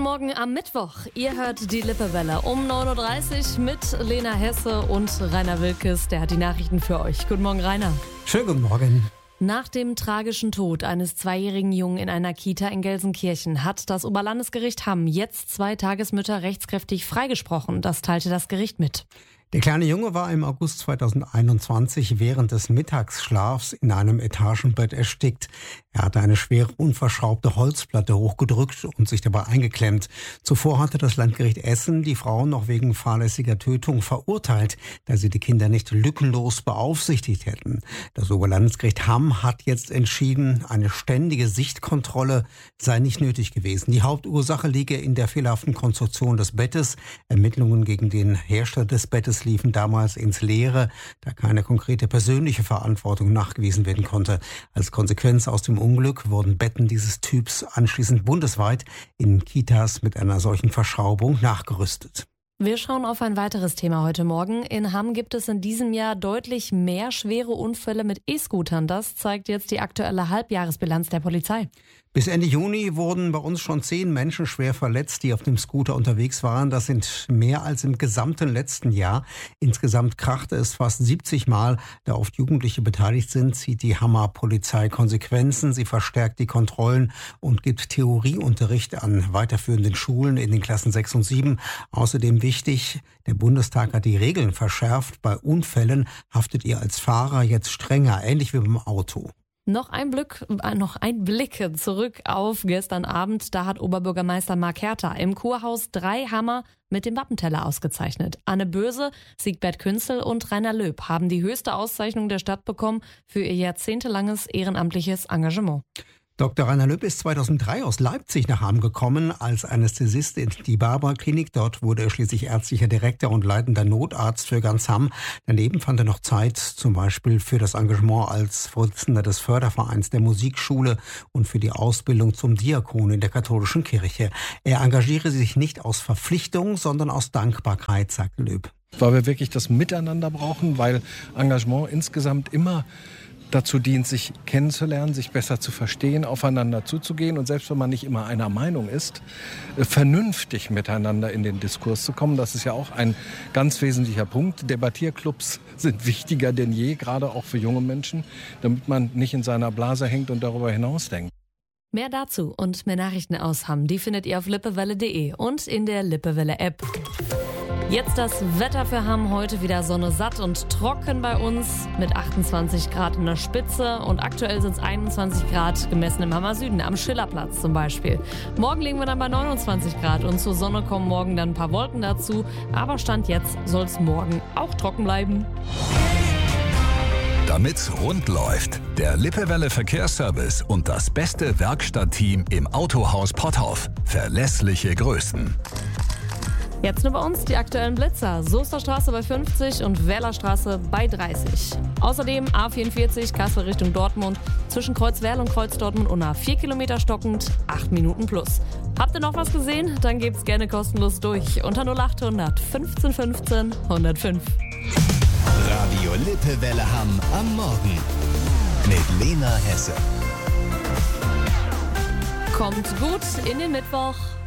Morgen am Mittwoch. Ihr hört die Lippewelle um 9.30 Uhr mit Lena Hesse und Rainer Wilkes. Der hat die Nachrichten für euch. Guten Morgen, Rainer. Schönen guten Morgen. Nach dem tragischen Tod eines 2-jährigen Jungen in einer Kita in Gelsenkirchen hat das Oberlandesgericht Hamm jetzt 2 Tagesmütter rechtskräftig freigesprochen. Das teilte das Gericht mit. Der kleine Junge war im August 2021 während des Mittagsschlafs in einem Etagenbett erstickt. Er hatte eine schwere, unverschraubte Holzplatte hochgedrückt und sich dabei eingeklemmt. Zuvor hatte das Landgericht Essen die Frau noch wegen fahrlässiger Tötung verurteilt, da sie die Kinder nicht lückenlos beaufsichtigt hätten. Das Oberlandesgericht Hamm hat jetzt entschieden, eine ständige Sichtkontrolle sei nicht nötig gewesen. Die Hauptursache liege in der fehlerhaften Konstruktion des Bettes. Ermittlungen gegen den Hersteller des Bettes liefen damals ins Leere, da keine konkrete persönliche Verantwortung nachgewiesen werden konnte. Als Konsequenz aus dem Unglück wurden Betten dieses Typs anschließend bundesweit in Kitas mit einer solchen Verschraubung nachgerüstet. Wir schauen auf ein weiteres Thema heute Morgen. In Hamm gibt es in diesem Jahr deutlich mehr schwere Unfälle mit E-Scootern. Das zeigt jetzt die aktuelle Halbjahresbilanz der Polizei. Bis Ende Juni wurden bei uns schon 10 Menschen schwer verletzt, die auf dem Scooter unterwegs waren. Das sind mehr als im gesamten letzten Jahr. Insgesamt krachte es fast 70 Mal. Da oft Jugendliche beteiligt sind, zieht die Hammer Polizei Konsequenzen. Sie verstärkt die Kontrollen und gibt Theorieunterricht an weiterführenden Schulen in den Klassen 6 und 7. Außerdem wichtig, der Bundestag hat die Regeln verschärft. Bei Unfällen haftet ihr als Fahrer jetzt strenger, ähnlich wie beim Auto. Noch ein Blick zurück auf gestern Abend. Da hat Oberbürgermeister Marc Herter im Kurhaus 3 Hammer mit dem Wappenteller ausgezeichnet. Anne Böse, Siegbert Künzel und Rainer Löb haben die höchste Auszeichnung der Stadt bekommen für ihr jahrzehntelanges ehrenamtliches Engagement. Dr. Rainer Löb ist 2003 aus Leipzig nach Hamm gekommen als Anästhesist in die Barbara-Klinik. Dort wurde er schließlich ärztlicher Direktor und leitender Notarzt für ganz Hamm. Daneben fand er noch Zeit, zum Beispiel für das Engagement als Vorsitzender des Fördervereins der Musikschule und für die Ausbildung zum Diakon in der katholischen Kirche. Er engagiere sich nicht aus Verpflichtung, sondern aus Dankbarkeit, sagt Löb. Weil wir wirklich das Miteinander brauchen, weil Engagement insgesamt immer dazu dient, sich kennenzulernen, sich besser zu verstehen, aufeinander zuzugehen und selbst wenn man nicht immer einer Meinung ist, vernünftig miteinander in den Diskurs zu kommen. Das ist ja auch ein ganz wesentlicher Punkt. Debattierclubs sind wichtiger denn je, gerade auch für junge Menschen, damit man nicht in seiner Blase hängt und darüber hinaus denkt. Mehr dazu und mehr Nachrichten aus Hamm, die findet ihr auf lippewelle.de und in der Lippewelle-App. Jetzt das Wetter für Hamm. Heute wieder Sonne satt und trocken bei uns mit 28 Grad in der Spitze und aktuell sind es 21 Grad gemessen im Hammer Süden, am Schillerplatz zum Beispiel. Morgen liegen wir dann bei 29 Grad und zur Sonne kommen morgen dann ein paar Wolken dazu, aber Stand jetzt soll es morgen auch trocken bleiben. Damit's rund läuft, der Lippewelle Verkehrsservice und das beste Werkstattteam im Autohaus Potthoff. Verlässliche Größen. Jetzt nur bei uns die aktuellen Blitzer. Soesterstraße bei 50 und Wählerstraße bei 30. Außerdem A44 Kassel Richtung Dortmund zwischen Kreuzwerl und Kreuz Dortmund-Unna 4 Kilometer stockend, 8 Minuten plus. Habt ihr noch was gesehen? Dann gebt's gerne kostenlos durch unter 0800 15 15 105. Radio Lippewelle Hamm am Morgen mit Lena Hesse. Kommt gut in den Mittwoch.